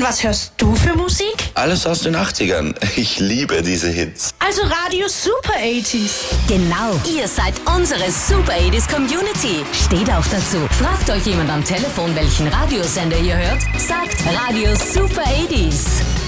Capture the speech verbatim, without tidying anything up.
was hörst du für Musik? Alles aus den achtzigern. Ich liebe diese Hits. Also Radio Super achtziger. Genau, ihr seid unsere Super achtziger Community. Steht auch dazu. Fragt euch jemand am Telefon, welchen Radiosender ihr hört? Sagt Radio Super achtziger.